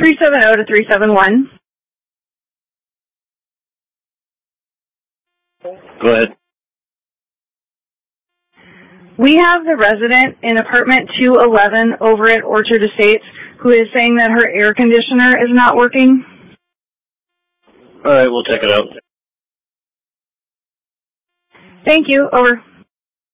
370 to 371. Go ahead. We have the resident in apartment 211 over at Orchard Estates who is saying that her air conditioner is not working. All right, we'll check it out. Thank you. Over.